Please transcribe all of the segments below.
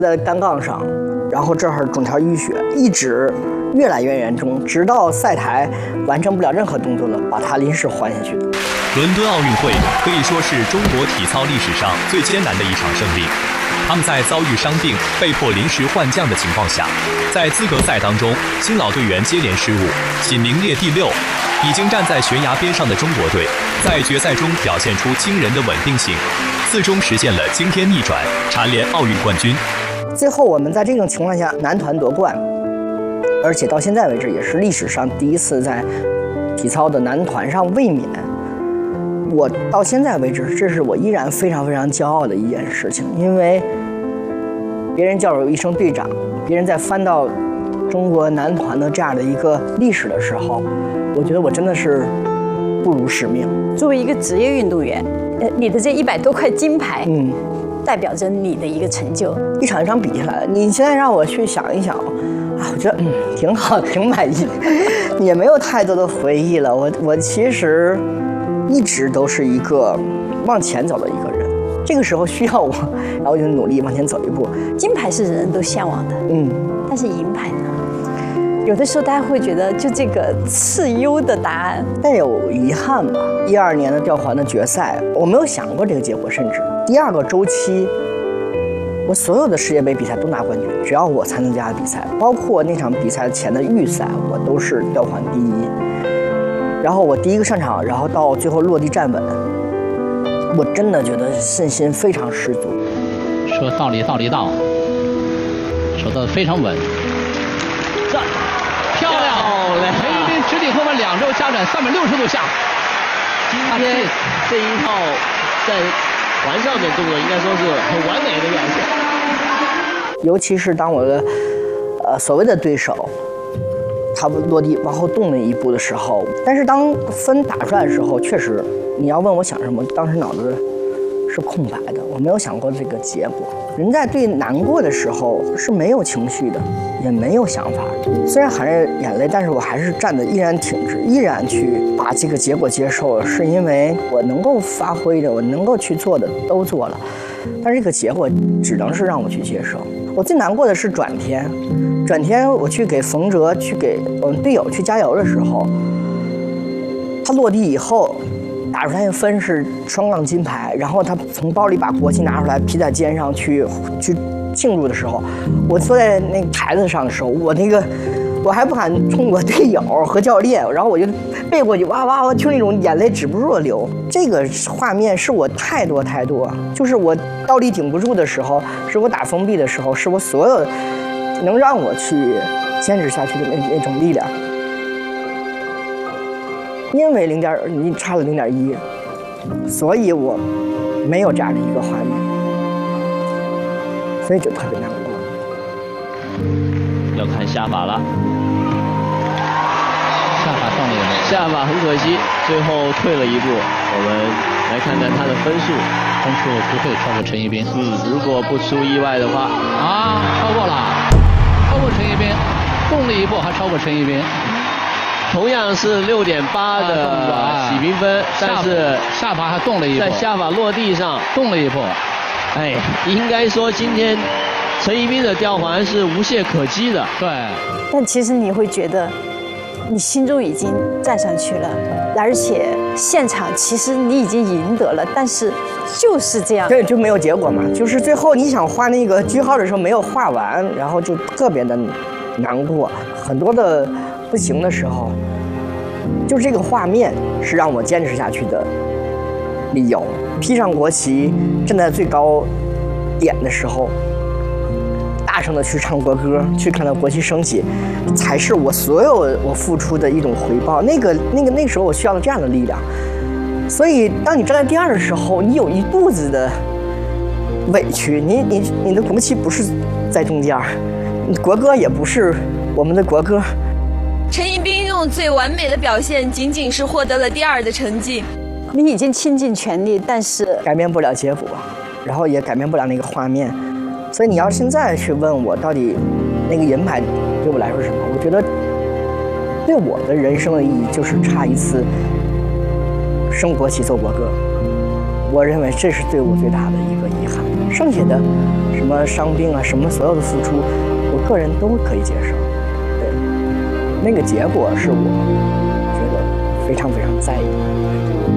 在单杠上，然后这儿肿条淤血，一直越来越严重，直到赛台完成不了任何动作了，把他临时换下去的。 伦敦奥运会可以说是中国体操历史上最艰难的一场胜利。他们在遭遇伤病、被迫临时换将的情况下，在资格赛当中，新老队员接连失误，仅名列第6。已经站在悬崖边上的中国队，在决赛中表现出惊人的稳定性，最终实现了惊天逆转，蝉联奥运冠军。 最后我们在这种情况下男团夺冠，而且到现在为止也是历史上第一次在体操的男团上卫冕。我到现在为止，这是我依然非常非常骄傲的一件事情，因为别人叫我一声队长，别人在翻到中国男团的这样的一个历史的时候，我觉得我真的是不辱使命。 作为一个职业运动员，你的这100多块金牌，代表着你的一个成就。 一场一场比下来，你现在让我去想一想，啊，我觉得挺好，挺满意，也没有太多的回忆了。我其实一直都是一个往前走的一个人，这个时候需要我，然后我就努力往前走一步。 金牌是人人都向往的，但是银牌呢？有的时候大家会觉得就这个次优的答案， 但有遗憾吧。12年的吊环的决赛，我没有想过这个结果，甚至第2个周期，我所有的世界杯比赛都拿冠军，只要我参加的比赛，包括那场比赛前的预赛，我都是吊环第1。然后我第1个上场，然后到最后落地站稳，我真的觉得信心非常十足。 说道理道，手得非常稳。漂亮！陈一斌直抵后门2周加转360度下。 今天这一套在环上面动作应该说是很完美的表现。 尤其是当我的所谓的对手，他落地往后动了一步的时候，但是当分打出来的时候，确实你要问我想什么，当时脑子是空白的，我没有想过这个结果。人在最难过的时候是没有情绪的，也没有想法的。虽然含着眼泪，但是我还是站得依然挺直，依然去把这个结果接受了，是因为我能够发挥的，我能够去做的都做了，但是这个结果只能是让我去接受。我最难过的是转天我去给冯哲去给我们队友去加油的时候，他落地以后打出来的分是双杠金牌，然后他从包里把国旗拿出来披在肩上去庆祝的时候，我坐在那个台子上的时候，我还不敢冲我队友和教练，然后我就背过去哇哇哇，就那种眼泪止不住的流。这个画面是我太多，就是我倒立顶不住的时候，是我打封闭的时候，是我所有能让我去坚持下去的那种力量。因为你差了0.1，所以我没有这样的一个画面，所以就特别难过。 要看下法了， 下法上了也没， 下法很可惜，最后退了一步。我们来看看他的分数不会超过陈一斌。 如果不出意外的话， 超过陈一斌，动了一步，还超过陈一斌。 同样是6.8的洗评分，但是下法还动了一步， 在下法落地上动了一步。 哎，应该说今天陈一斌的吊环是无懈可击的。 对， 但其实你会觉得你心中已经站上去了，而且现场其实你已经赢得了，但是就是这样， 对，就没有结果嘛。就是最后你想画那个句号的时候没有画完，然后就特别的难过，很多的不行的时候，就这个画面是让我坚持下去的理由。披上国旗，站在最高点的时候，大声的去唱国歌，去看到国旗升起，才是我所有我付出的一种回报。那个时候我需要这样的力量。所以当你站在第2的时候，你有一肚子的委屈，你的国旗不是在中间，国歌也不是我们的国歌。 陈一斌用最完美的表现，仅仅是获得了第2的成绩。 你已经倾尽全力，但是改变不了结果，然后也改变不了那个画面。所以你要现在去问我，到底那个银牌对我来说是什么？我觉得对我的人生的意义就是差一次升国旗奏国歌。我认为这是对我最大的一个遗憾，剩下的什么伤病啊，什么所有的付出，我个人都可以接受。对，那个结果是我觉得非常非常在意的。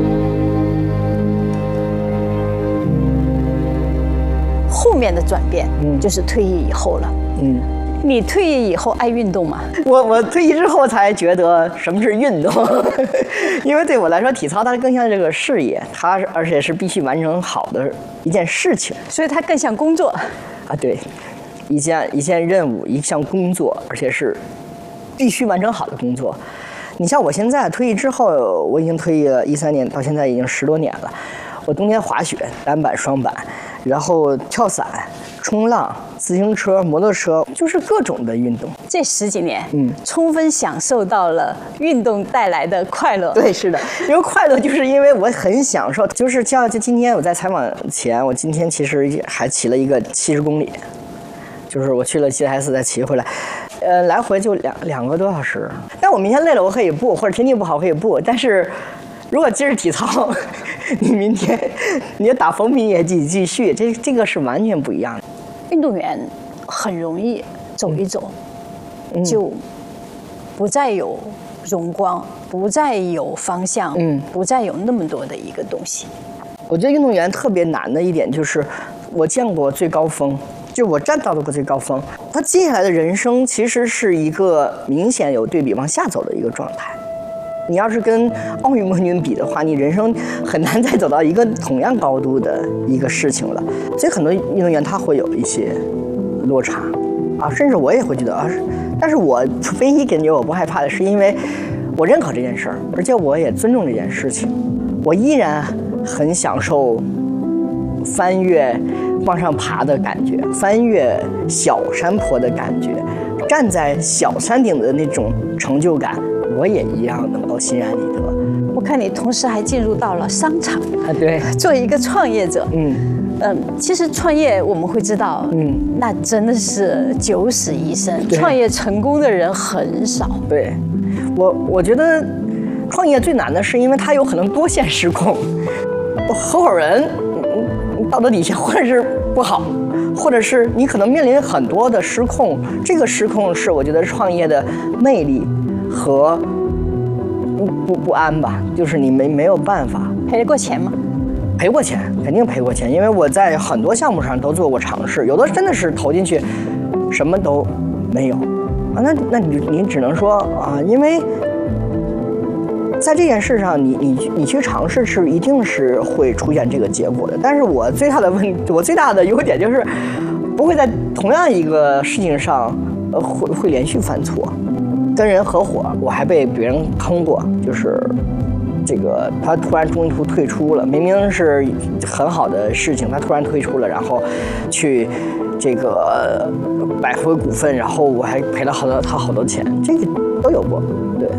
后面的转变，就是退役以后了。你退役以后爱运动吗？ 我退役之后才觉得什么是运动，因为对我来说，体操它更像这个事业，而且是必须完成好的一件事情， 所以它更像工作。 啊，对，一件任务，一项工作，而且是必须完成好的工作。你像我现在退役之后，我已经退役了13年，到现在已经10多年了。我冬天滑雪，单板、双板，然后跳伞、冲浪、自行车、摩托车，就是各种的运动。 这10几年，充分享受到了运动带来的快乐。 对，是的，因为快乐就是因为我很享受，就是像今天我在采访前，我今天其实还骑了一个70公里，就是我去了西台寺再骑回来，来回就两个多小时。但我明天累了，我可以不，或者天气不好可以不，但是如果今儿体操，你明天你打逢平也继续，这个是完全不一样的。 运动员很容易走一走，就不再有荣光，不再有方向，不再有那么多的一个东西。 我觉得运动员特别难的一点就是，我见过最高峰，就我站到了过最高峰，他接下来的人生其实是一个明显有对比往下走的一个状态。你要是跟奥运冠军比的话，你人生很难再走到一个同样高度的一个事情了。所以很多运动员他会有一些落差啊，甚至我也会觉得啊，但是我唯一感觉我不害怕的是，因为我认可这件事儿，而且我也尊重这件事情，我依然很享受翻越往上爬的感觉，翻越小山坡的感觉，站在小山顶的那种成就感。我也一样能够欣然理得。 我看你同时还进入到了商场啊，对， 做一个创业者。其实创业我们会知道，那真的是九死一生，创业成功的人很少。 对，我觉得创业最难的是，因为它有可能多线失控，合伙人道德底线或者是不好，或者是你可能面临很多的失控。这个失控是我觉得创业的魅力和不安吧，就是你没有办法。 赔过钱吗？ 赔过钱，肯定赔过钱，因为我在很多项目上都做过尝试，有的真的是投进去什么都没有啊，那你只能说啊，因为在这件事上你去尝试是一定是会出现这个结果的。但是我最大的优点就是不会在同样一个事情上会连续犯错。跟人合伙，我还被别人坑过，就是这个他突然中途退出了，明明是很好的事情，他突然退出了，然后去这个买回股份，然后我还赔了他好多钱，这个都有过。对，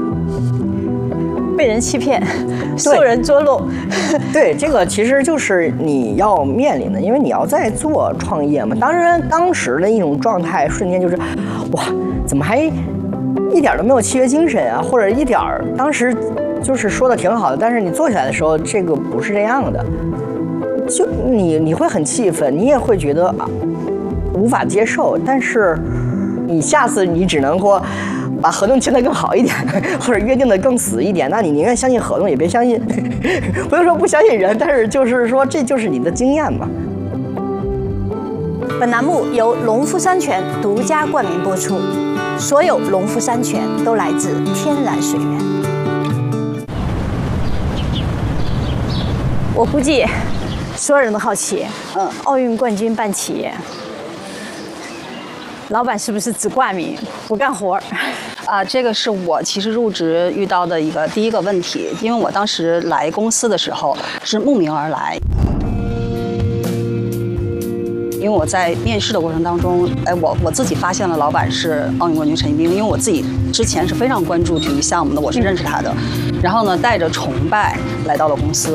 被人欺骗，受人捉弄。 对，这个其实就是你要面临的，因为你要在做创业嘛。当时的一种状态，瞬间就是，哇，怎么还一点都没有契约精神啊，或者一点当时就是说的挺好的，但是你做起来的时候，这个不是这样的，就你会很气愤，你也会觉得无法接受，但是你下次你只能说把合同签得更好一点，或者约定得更死一点，那你宁愿相信合同，也别相信，不用说不相信人，但是就是说这就是你的经验嘛。 本栏目由农夫山泉独家冠名播出，所有农夫山泉都来自天然水源。我估计所有人都好奇，奥运冠军办企业，老板是不是只挂名不干活？ 这个是我其实入职遇到的第一个问题，因为我当时来公司的时候是慕名而来。因为我在面试的过程当中，我自己发现了老板是奥运冠军陈一冰，因为我自己之前是非常关注体育项目的，我是认识他的。然后呢，带着崇拜来到了公司，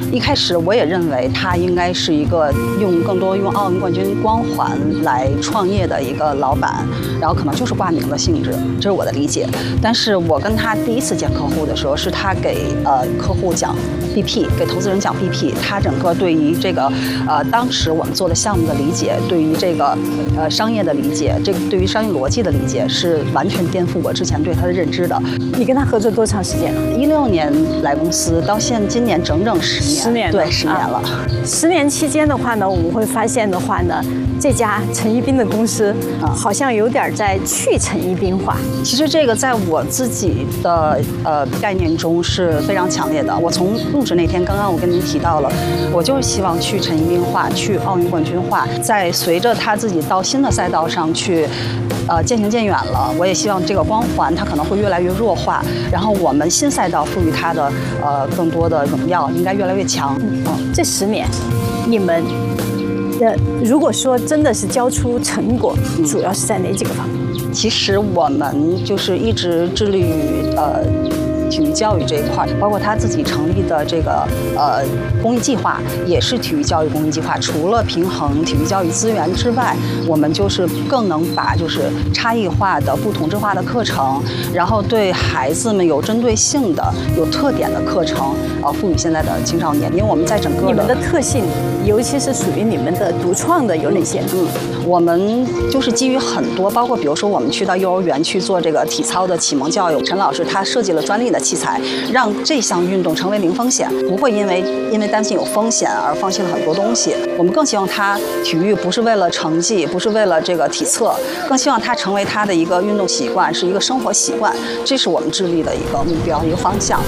一开始我也认为他应该是一个更多用奥运冠军光环来创业的一个老板，然后可能就是挂名的性质，这是我的理解。但是我跟他第一次见客户的时候，是他给客户讲 BP， 给投资人讲 BP， 他整个对于这个当时我们做的项目的理解，对于这个商业的理解，这个对于商业逻辑的理解是完全颠覆我之前对他的认知的。 你跟他合作多长时间了 ？16年来公司，到今年整整10年。对，10年了。 10年期间的话呢，我们会发现的话呢，这家陈一彬的公司好像有点在去陈一彬化。 其实这个在我自己的概念中是非常强烈的。我从入职那天，刚刚我跟您提到了，我就是希望去陈一彬化，去奥运冠军化。在随着他自己到新的赛道上去，渐行渐远了。我也希望这个光环它可能会越来越弱化，然后我们新赛道赋予它的更多的荣耀应该越来越强。 这10年，你们如果说真的是交出成果，主要是在哪几个方面？ 其实我们就是一直致力于体育教育这一块，包括他自己成立的这个公益计划，也是体育教育公益计划。除了平衡体育教育资源之外，我们就是更能把就是差异化的、不同质化的课程，然后对孩子们有针对性的、有特点的课程，赋予现在的青少年。因为我们在整个你们的特性，尤其是属于你们的独创的有哪些？ 我们就是基于很多，包括比如说我们去到幼儿园去做这个体操的启蒙教育，陈老师他设计了专利的器材，让这项运动成为零风险，不会因为担心有风险而放弃了很多东西。我们更希望他体育不是为了成绩，不是为了这个体测，更希望它成为他的一个运动习惯，是一个生活习惯，这是我们致力的一个目标，一个方向。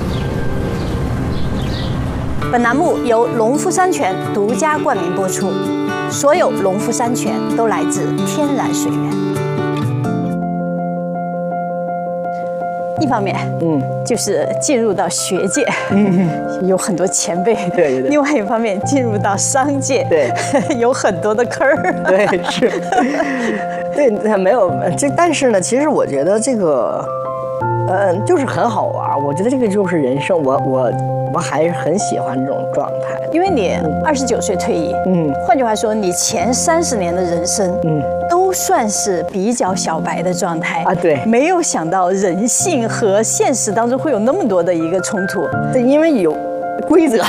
本栏目由农夫山泉独家冠名播出，所有农夫山泉都来自天然水源。一方面，就是进入到学界，有很多前辈； 对。 另外一方面，进入到商界， 对， 有很多的坑儿。 对，是。对，没有这，但是呢，其实我觉得这个，就是很好玩。我觉得这个就是人生，我还是很喜欢这种状态。 因为你29岁退役，换句话说，你前30年的人生，都算是比较小白的状态啊。对， 没有想到人性和现实当中会有那么多的一个冲突。 对，因为有规则。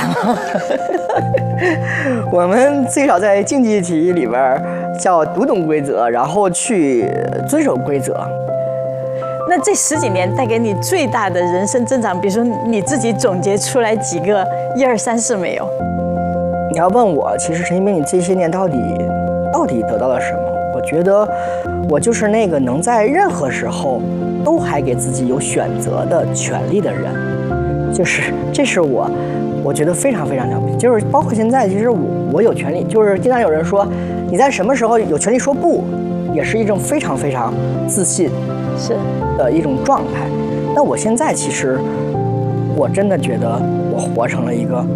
我们最少在竞技体育里边叫读懂规则，然后去遵守规则。 那这10几年带给你最大的人生增长，比如说你自己总结出来几个1、2、3、4没有？ 你要问我，其实陈一彬，你这些年到底得到了什么？我觉得我就是那个能在任何时候都还给自己有选择的权利的人，这是我觉得非常非常了不起。就是包括现在，其实我有权利，就是经常有人说你在什么时候有权利说不，也是一种非常非常自信的一种状态。那我现在其实我真的觉得我活成了一个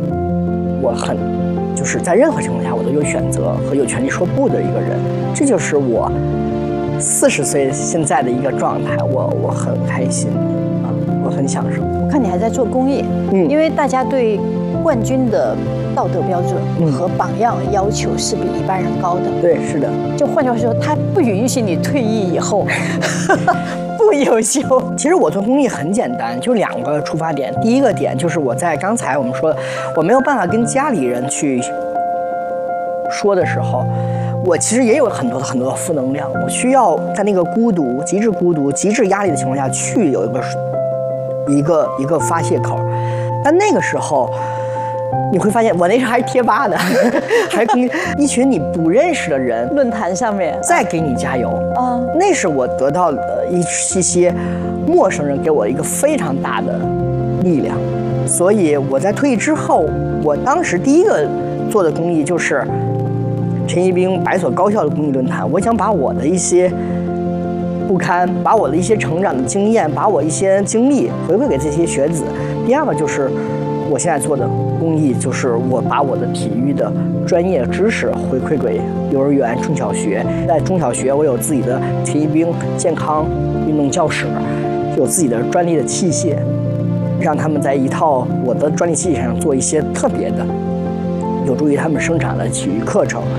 就是在任何情况下我都有选择和有权利说不的一个人。这就是我40岁现在的一个状态，我很开心啊，我很享受。 我看你还在做公益，因为大家对冠军的道德标准和榜样要求是比一般人高的。 对，是的。 就换句话说，他不允许你退役以后不优秀。 其实我做公益很简单，就2个出发点。第一个点就是我在刚才我们说我没有办法跟家里人去说的时候，我其实也有很多的负能量，我需要在那个极致孤独、极致压力的情况下去有一个发泄口。但那个时候你会发现，我那时候还是贴吧呢，还跟一群你不认识的人论坛上面再给你加油啊，那是我得到的一些陌生人给我一个非常大的力量。所以我在退役之后，我当时第一个做的公益就是陈一彬100所高校的公益论坛。我想把我的一些不堪，把我的一些成长的经验，把我一些经历回馈给这些学子。第二个就是我现在做的公益，就是我把我的体育的专业知识回馈给幼儿园、中小学。在中小学，我有自己的陈一彬健康运动教室，有自己的专利的器械。 让他们在一套我的专利基础上做一些特别的，有助于他们生产的体育课程。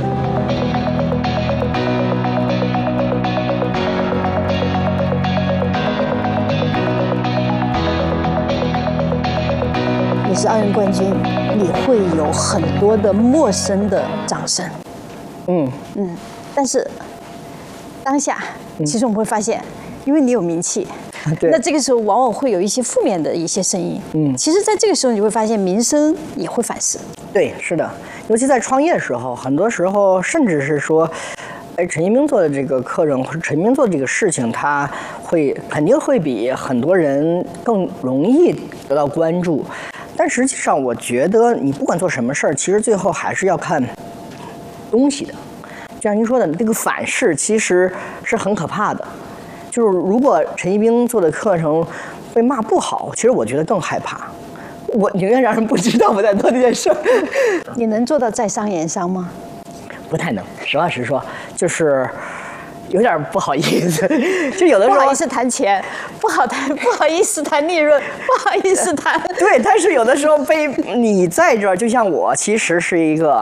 你是奥运冠军，你会有很多的陌生的掌声。但是当下，其实我们会发现，因为你有名气，那这个时候往往会有一些负面的一些声音。其实在这个时候你会发现，名声也会反噬。 对，是的，尤其在创业的时候，很多时候甚至是说，陈一鸣做的这个课程或者陈一鸣做的这个事情，他肯定会比很多人更容易得到关注。但实际上，我觉得你不管做什么事儿，其实最后还是要看东西的。就像您说的，这个反噬其实是很可怕的。就是如果陈一鸣做的课程被骂不好，其实我觉得更害怕。我宁愿让人不知道我在做这件事儿。 你能做到在商言商吗？ 不太能，实话实说，就是有点不好意思。就有的时候不好意思谈钱，不好意思谈利润，不好意思谈。 对，但是有的时候被你在这儿，就像我其实是一个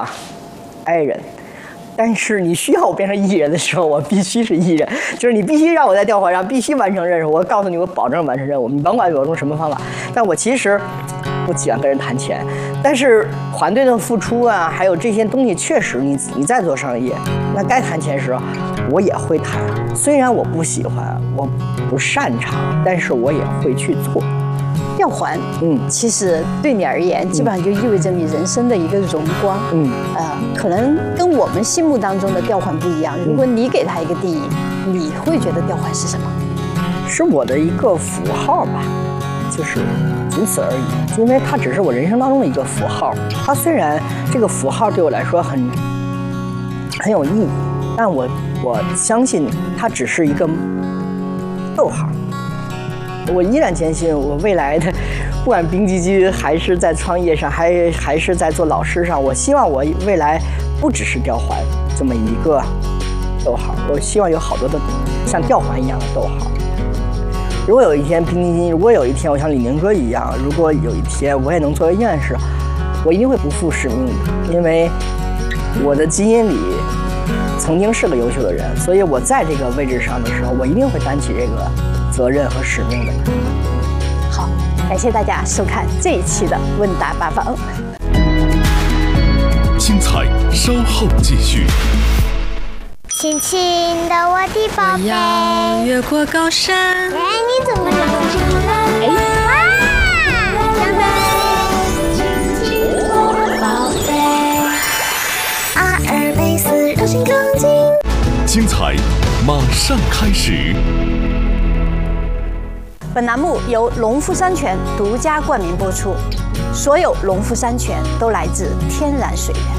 I 人。但是你需要我变成艺人的时候，我必须是艺人，就是你必须让我在吊环上必须完成任务。我告诉你，我保证完成任务，你甭管我用什么方法。但我其实不喜欢跟人谈钱，但是团队的付出啊，还有这些东西，确实你在做商业，那该谈钱时我也会谈。虽然我不喜欢，我不擅长，但是我也会去做。 吊环，其实对你而言，基本上就意味着你人生的一个荣光，可能跟我们心目当中的吊环不一样。如果你给它一个定义，你会觉得吊环是什么？ 是我的一个符号吧，就是仅此而已。因为它只是我人生当中的一个符号，它虽然这个符号对我来说很有意义，但我相信它只是一个逗号。我依然坚信，我未来的不管冰基金还是在创业上，还是在做老师上，我希望我未来不只是吊环这么一个逗号，我希望有好多的像吊环一样的逗号。如果有一天冰基金，如果有一天我像李宁哥一样，如果有一天我也能作为院士，我一定会不负使命的，因为我的基因里曾经是个优秀的人，所以我在这个位置上的时候，我一定会担起这个责任和使命的。 好，感谢大家收看这一期的问答八方， 精彩稍后继续。 轻轻的我的宝贝， 要越过高山。 哎，你怎么这么轻呢？哇，小贝，轻轻我的宝贝，阿尔卑斯柔性钢筋。 精彩马上开始。 本栏目由农夫山泉独家冠名播出，所有农夫山泉都来自天然水源。